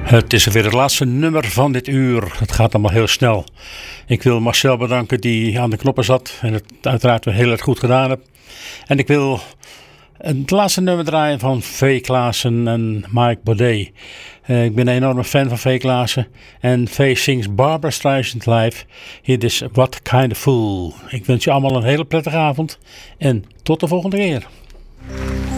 Het is weer het laatste nummer van dit uur. Het gaat allemaal heel snel. Ik wil Marcel bedanken die aan de knoppen zat en het uiteraard weer heel erg goed gedaan heeft. En ik wil het laatste nummer draaien van V. Klaassen en Mike Baudet. Ik ben een enorme fan van V. Klaassen. En V. zingt Barbra Streisand live. Hier is What Kind of Fool. Ik wens je allemaal een hele prettige avond. En tot de volgende keer.